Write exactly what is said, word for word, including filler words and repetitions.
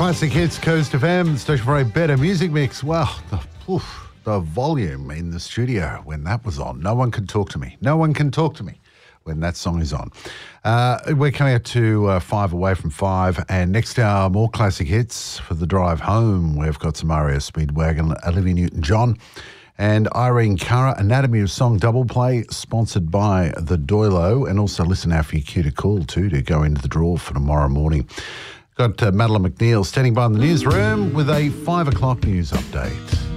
Classic Hits, Coast F M, station for a better music mix. Well, the, oof, the volume in the studio when that was on. No one can talk to me. No one can talk to me when that song is on. Uh, we're coming up to uh, five away from five, and next hour, more classic hits for the drive home. We've got some R E S Speedwagon, Olivia Newton-John, and Irene Cara, Anatomy of Song double play, sponsored by the Doilo, and also listen out for your cue to call too to go into the draw for tomorrow morning. Got uh, Madeline McNeil standing by in the newsroom with a five o'clock news update.